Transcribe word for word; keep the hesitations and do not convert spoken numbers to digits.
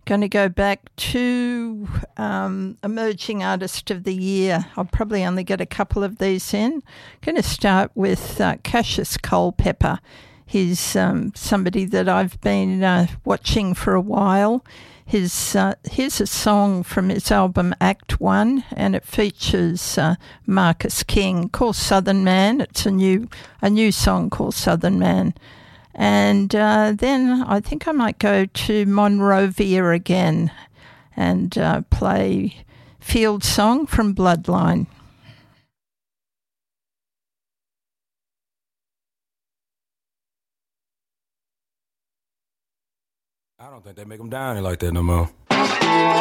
Going to go back to um, Emerging Artist of the Year. I'll probably only get a couple of these in. Going to start with uh, Cassius Culpepper. He's um, somebody that I've been uh, watching for a while. His, uh, here's a song from his album Act One, and it features uh, Marcus King, called Southern Man. It's a new a new song called Southern Man. And uh, then I think I might go to Monrovia again and uh, play Field Song from Bloodline. I don't think they make them down here like that no more.